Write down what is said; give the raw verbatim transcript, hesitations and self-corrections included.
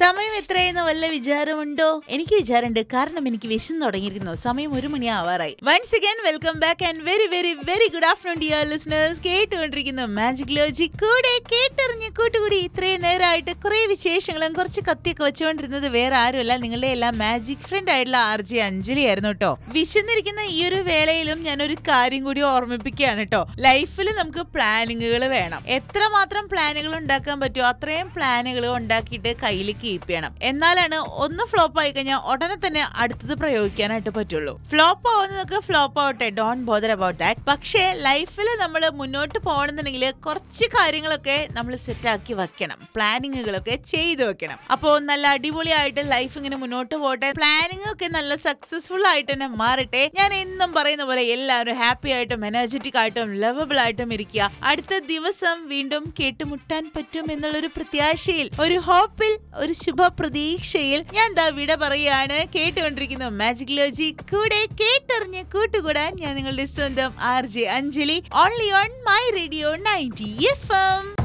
സമയം എത്രയെന്ന് വല്ല വിചാരമുണ്ടോ? എനിക്ക് വിചാരമുണ്ട്, കാരണം എനിക്ക് വിശന്ന് തുടങ്ങിയിരിക്കുന്നു. സമയം ഒരു മണി ആവാറായി. Once again welcome back and very very very good afternoon dear listeners. കേട്ടുകൊണ്ടിരിക്കുന്നു മാജിക് ലോജിക്. കൂടെ കേട്ടറിഞ്ഞ് കൂട്ടുകൂടി ഇത്രയും നേരമായിട്ട് കുറെ വിശേഷങ്ങളും കുറച്ച് കത്തിയൊക്കെ വെച്ചുകൊണ്ടിരുന്നത് വേറെ ആരുമല്ല, നിങ്ങളുടെ എല്ലാം മാജിക് ഫ്രണ്ട് ആയിട്ടുള്ള ആർ ജെ അഞ്ജലി ആയിരുന്നു കേട്ടോ. വിശന്നിരിക്കുന്ന ഈ ഒരു വേളയിലും ഞാനൊരു കാര്യം കൂടി ഓർമ്മിപ്പിക്കുകയാണ് കേട്ടോ. ലൈഫിൽ നമുക്ക് പ്ലാനിങ്ങുകൾ വേണം. എത്രമാത്രം പ്ലാനുകൾ ഉണ്ടാക്കാൻ പറ്റുമോ അത്രയും പ്ലാനുകൾ ഉണ്ടാക്കിയിട്ട് കയ്യിൽ കീപ്പ് ചെയ്യണം. എന്നാലാണ് ഒന്ന് ഫ്ലോപ്പ് ആയി കഴിഞ്ഞാൽ ഉടനെ തന്നെ അടുത്തത് പ്രയോഗിക്കാനായിട്ട് പറ്റുള്ളൂ. ഫ്ലോപ്പ് ആവുന്നതൊക്കെ ഫ്ലോപ്പ് ആവട്ടെ, ഡോണ്ട് ബോദർ അബൌട്ട് ദാറ്റ്. പക്ഷേ ലൈഫിൽ നമ്മൾ മുന്നോട്ട് പോകണമെന്നുണ്ടെങ്കിൽ കുറച്ച് കാര്യങ്ങളൊക്കെ നമ്മൾ സെറ്റ് ആക്കി വെക്കണം, പ്ലാനിങ്ങുകളൊക്കെ ചെയ്തു വെക്കണം. അപ്പോൾ നല്ല അടിപൊളിയായിട്ട് ലൈഫ് ഇങ്ങനെ മുന്നോട്ട് പോട്ടെ, പ്ലാനിങ് ഒക്കെ നല്ല സക്സസ്ഫുൾ ആയിട്ട് തന്നെ മാറട്ടെ. ഞാൻ എന്നും പറയുന്ന പോലെ എല്ലാവരും ഹാപ്പി ആയിട്ടും എനർജറ്റിക് ആയിട്ടും ലവബിൾ ആയിട്ടും ഇരിക്കുക. അടുത്ത ദിവസം വീണ്ടും കേട്ടുമുട്ടാൻ പറ്റും എന്നുള്ളൊരു പ്രത്യാശയിൽ, ഒരു ഹോപ്പിൽ, ഒരു ശുഭ പ്രതീക്ഷയിൽ ഞാൻ ദാ വിട പറയാണ്. കേട്ടുകൊണ്ടിരിക്കുന്നു മാജിക് ലോജിക്. കൂടെ കേട്ടറിഞ്ഞ് കൂട്ടുകൂടാൻ ഞാൻ നിങ്ങളുടെ സ്വന്തം R J Anjali. Only on my radio ninety F M.